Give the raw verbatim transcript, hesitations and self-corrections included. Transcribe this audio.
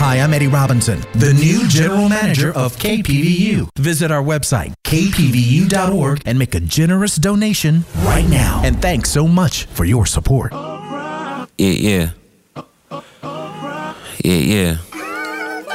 Hi, I'm Eddie Robinson, the new general manager of K P V U. Visit our website, k p v u dot org, and make a generous donation right now. And thanks so much for your support. Yeah, yeah. Yeah, yeah.